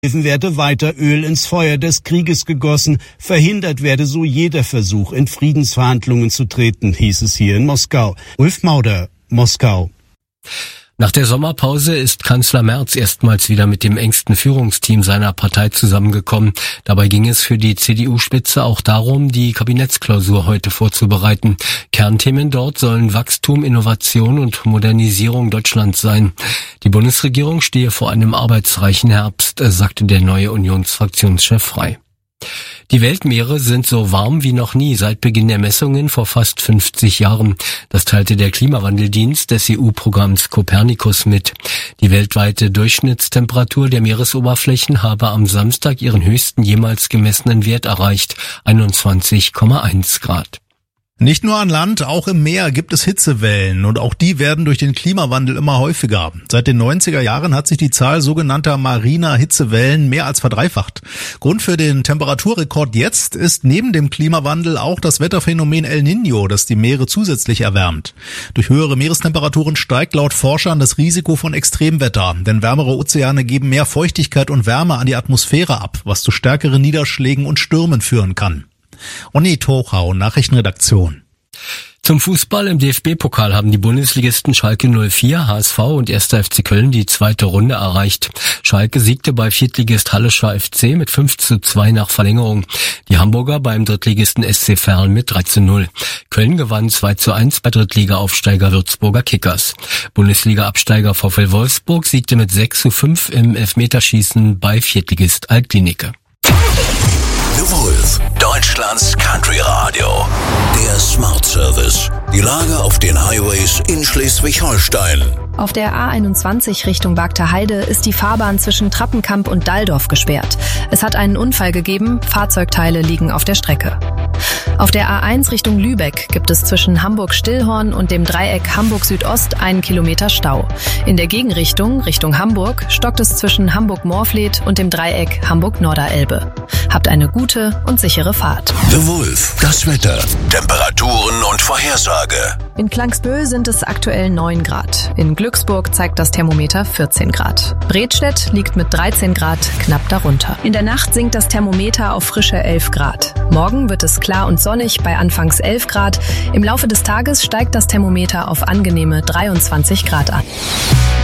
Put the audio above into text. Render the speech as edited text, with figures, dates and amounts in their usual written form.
werde weiter Öl ins Feuer des Krieges gegossen, verhindert werde so jeder Versuch, in Friedensverhandlungen zu treten, hieß es hier in Moskau. Ulf Mauder, Moskau. Nach der Sommerpause ist Kanzler Merz erstmals wieder mit dem engsten Führungsteam seiner Partei zusammengekommen. Dabei ging es für die CDU-Spitze auch darum, die Kabinettsklausur heute vorzubereiten. Kernthemen dort sollen Wachstum, Innovation und Modernisierung Deutschlands sein. Die Bundesregierung stehe vor einem arbeitsreichen Herbst, sagte der neue Unionsfraktionschef Frey. Die Weltmeere sind so warm wie noch nie seit Beginn der Messungen vor fast 50 Jahren. Das teilte der Klimawandeldienst des EU-Programms Copernicus mit. Die weltweite Durchschnittstemperatur der Meeresoberflächen habe am Samstag ihren höchsten jemals gemessenen Wert erreicht, 21,1 Grad. Nicht nur an Land, auch im Meer gibt es Hitzewellen und auch die werden durch den Klimawandel immer häufiger. Seit den 90er Jahren hat sich die Zahl sogenannter mariner Hitzewellen mehr als verdreifacht. Grund für den Temperaturrekord jetzt ist neben dem Klimawandel auch das Wetterphänomen El Niño, das die Meere zusätzlich erwärmt. Durch höhere Meerestemperaturen steigt laut Forschern das Risiko von Extremwetter, denn wärmere Ozeane geben mehr Feuchtigkeit und Wärme an die Atmosphäre ab, was zu stärkeren Niederschlägen und Stürmen führen kann. Onni Tochau, Nachrichtenredaktion. Zum Fußball im DFB-Pokal haben die Bundesligisten Schalke 04, HSV und 1. FC Köln die zweite Runde erreicht. Schalke siegte bei Viertligist Hallischer FC mit 5:2 nach Verlängerung. Die Hamburger beim Drittligisten SC Verl mit 3:0. Köln gewann 2:1 bei Drittliga-Aufsteiger Würzburger Kickers. Bundesliga-Absteiger VfL Wolfsburg siegte mit 6:5 im Elfmeterschießen bei Viertligist Altklinike. The Wolf, Deutschlands Country Radio. Der Smart Service. Die Lage auf den Highways in Schleswig-Holstein. Auf der A21 Richtung Bagter Heide ist die Fahrbahn zwischen Trappenkamp und Dalldorf gesperrt. Es hat einen Unfall gegeben, Fahrzeugteile liegen auf der Strecke. Auf der A1 Richtung Lübeck gibt es zwischen Hamburg-Stillhorn und dem Dreieck Hamburg-Südost 1 Kilometer Stau. In der Gegenrichtung, Richtung Hamburg, stockt es zwischen Hamburg-Morfleet und dem Dreieck Hamburg-Norderelbe. Habt eine gute und sichere Fahrt. The Wolf, das Wetter, Temperaturen und Vorhersage. In Klangsböhl sind es aktuell 9 Grad. In Glücksburg zeigt das Thermometer 14 Grad. Bredstedt liegt mit 13 Grad knapp darunter. In der Nacht sinkt das Thermometer auf frische 11 Grad. Morgen wird es klar und sonnig bei anfangs 11 Grad. Im Laufe des Tages steigt das Thermometer auf angenehme 23 Grad an.